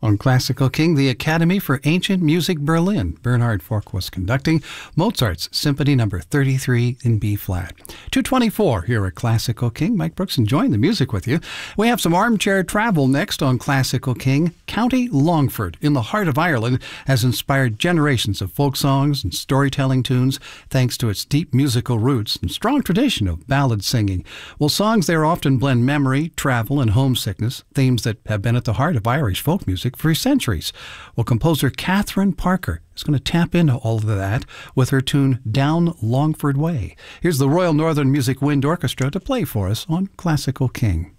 On Classical King, the Academy for Ancient Music Berlin. Bernhard Fork was conducting Mozart's Symphony No. 33 in B-flat. 2:24 here at Classical King. Mike Brooks enjoying the music with you. We have some armchair travel next on Classical King. County Longford, in the heart of Ireland, has inspired generations of folk songs and storytelling tunes thanks to its deep musical roots and strong tradition of ballad singing. Well, songs there often blend memory, travel, and homesickness, themes that have been at the heart of Irish folk music for centuries. Well, composer Catherine Parker is going to tap into all of that with her tune Down Longford Way. Here's the Royal Northern Music Wind Orchestra to play for us on Classical King.